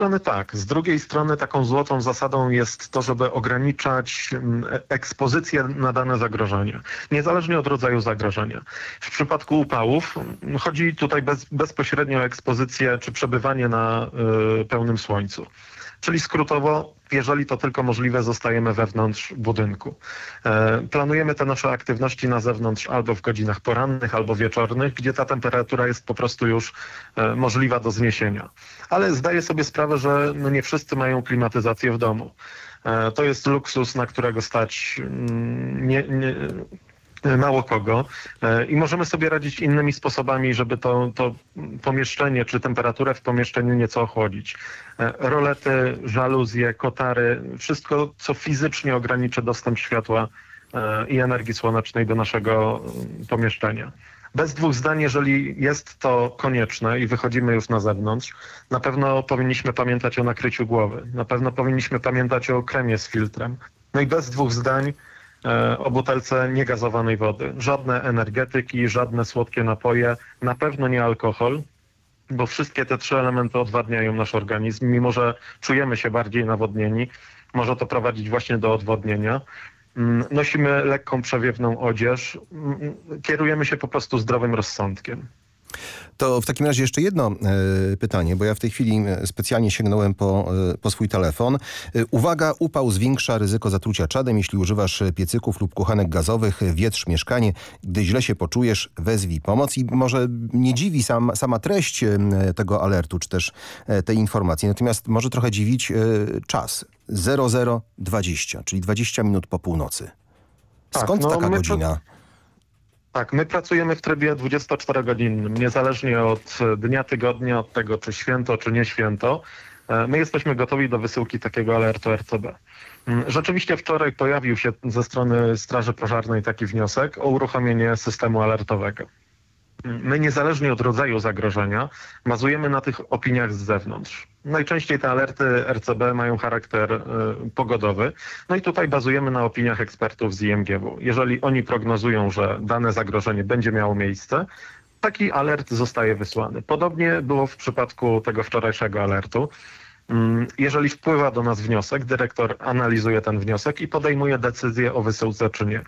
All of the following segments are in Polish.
strony tak. Z drugiej strony taką złotą zasadą jest to, żeby ograniczać ekspozycję na dane zagrożenie, niezależnie od rodzaju zagrożenia. W przypadku upałów chodzi tutaj bezpośrednio o ekspozycję czy przebywanie na pełnym słońcu. Czyli skrótowo, jeżeli to tylko możliwe, zostajemy wewnątrz budynku. Planujemy te nasze aktywności na zewnątrz albo w godzinach porannych, albo wieczornych, gdzie ta temperatura jest po prostu już możliwa do zniesienia. Ale zdaję sobie sprawę, że nie wszyscy mają klimatyzację w domu. To jest luksus, na którego stać mało kogo i możemy sobie radzić innymi sposobami, żeby to pomieszczenie czy temperaturę w pomieszczeniu nieco ochłodzić. Rolety, żaluzje, kotary, wszystko co fizycznie ograniczy dostęp światła i energii słonecznej do naszego pomieszczenia. Bez dwóch zdań, jeżeli jest to konieczne i wychodzimy już na zewnątrz, na pewno powinniśmy pamiętać o nakryciu głowy, na pewno powinniśmy pamiętać o kremie z filtrem. No i bez dwóch zdań o butelce niegazowanej wody. Żadne energetyki, żadne słodkie napoje, na pewno nie alkohol, bo wszystkie te trzy elementy odwadniają nasz organizm. Mimo że czujemy się bardziej nawodnieni, może to prowadzić właśnie do odwodnienia. Nosimy lekką, przewiewną odzież, kierujemy się po prostu zdrowym rozsądkiem. To w takim razie jeszcze jedno pytanie, bo ja w tej chwili specjalnie sięgnąłem po swój telefon. Uwaga, upał zwiększa ryzyko zatrucia czadem. Jeśli używasz piecyków lub kuchenek gazowych, wietrz mieszkanie. Gdy źle się poczujesz, wezwij pomoc. I może nie dziwi sama treść tego alertu, czy też tej informacji. Natomiast może trochę dziwić czas. 00:20, czyli 20 minut po północy. Skąd taka godzina? Tak, my pracujemy w trybie 24-godzinnym, niezależnie od dnia, tygodnia, od tego czy święto, czy nie święto. My jesteśmy gotowi do wysyłki takiego alertu RCB. Rzeczywiście wczoraj pojawił się ze strony Straży Pożarnej taki wniosek o uruchomienie systemu alertowego. My niezależnie od rodzaju zagrożenia bazujemy na tych opiniach z zewnątrz. Najczęściej te alerty RCB mają charakter pogodowy. No i tutaj bazujemy na opiniach ekspertów z IMGW. Jeżeli oni prognozują, że dane zagrożenie będzie miało miejsce, taki alert zostaje wysłany. Podobnie było w przypadku tego wczorajszego alertu. Jeżeli wpływa do nas wniosek, dyrektor analizuje ten wniosek i podejmuje decyzję o wysyłce czy nie.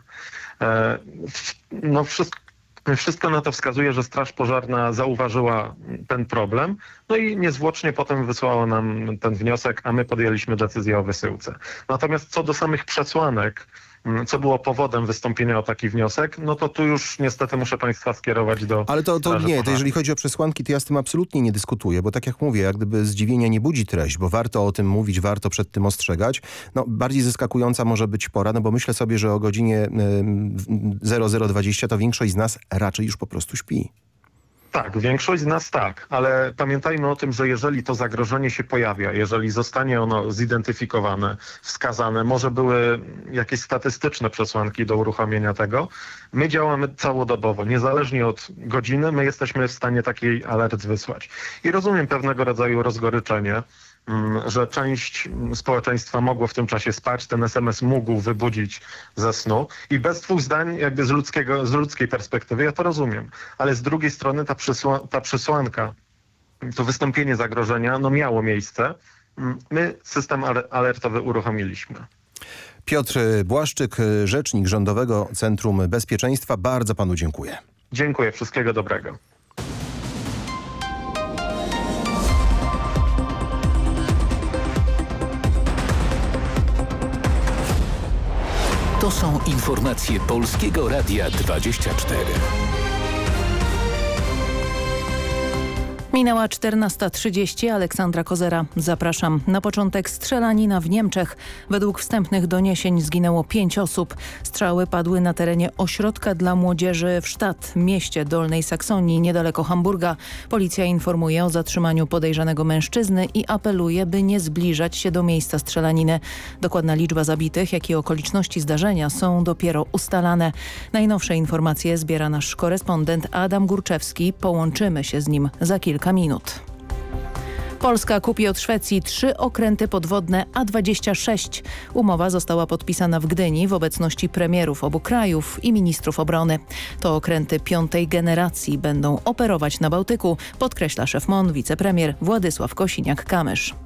Wszystko na to wskazuje, że Straż Pożarna zauważyła ten problem, no i niezwłocznie potem wysłała nam ten wniosek, a my podjęliśmy decyzję o wysyłce. Natomiast co do samych przesłanek, co było powodem wystąpienia o taki wniosek, no to tu już niestety muszę Państwa skierować do... Ale to jeżeli chodzi o przesłanki, to ja z tym absolutnie nie dyskutuję, bo tak jak mówię, jak gdyby zdziwienia nie budzi treść, bo warto o tym mówić, warto przed tym ostrzegać. No, bardziej zaskakująca może być pora, no bo myślę sobie, że o godzinie 00:20 to większość z nas raczej już po prostu śpi. Tak, większość z nas tak, ale pamiętajmy o tym, że jeżeli to zagrożenie się pojawia, jeżeli zostanie ono zidentyfikowane, wskazane, może były jakieś statystyczne przesłanki do uruchomienia tego, my działamy całodobowo, niezależnie od godziny, my jesteśmy w stanie taki alert wysłać. I rozumiem pewnego rodzaju rozgoryczenie, że część społeczeństwa mogło w tym czasie spać, ten SMS mógł wybudzić ze snu i bez dwóch zdań jakby z ludzkiej perspektywy ja to rozumiem, ale z drugiej strony ta przesłanka, to wystąpienie zagrożenia miało miejsce. My system alertowy uruchomiliśmy. Piotr Błaszczyk, rzecznik Rządowego Centrum Bezpieczeństwa. Bardzo panu dziękuję. Dziękuję, wszystkiego dobrego. To są informacje Polskiego Radia 24. Minęła 14:30. Aleksandra Kozera. Zapraszam. Na początek strzelanina w Niemczech. Według wstępnych doniesień zginęło 5 osób. Strzały padły na terenie ośrodka dla młodzieży w Stad, mieście Dolnej Saksonii, niedaleko Hamburga. Policja informuje o zatrzymaniu podejrzanego mężczyzny i apeluje, by nie zbliżać się do miejsca strzelaniny. Dokładna liczba zabitych, jak i okoliczności zdarzenia są dopiero ustalane. Najnowsze informacje zbiera nasz korespondent Adam Górczewski. Połączymy się z nim za kilka minut. Polska kupi od Szwecji 3 okręty podwodne A-26. Umowa została podpisana w Gdyni w obecności premierów obu krajów i ministrów obrony. To okręty 5. generacji będą operować na Bałtyku, podkreśla szef MON, wicepremier Władysław Kosiniak-Kamysz.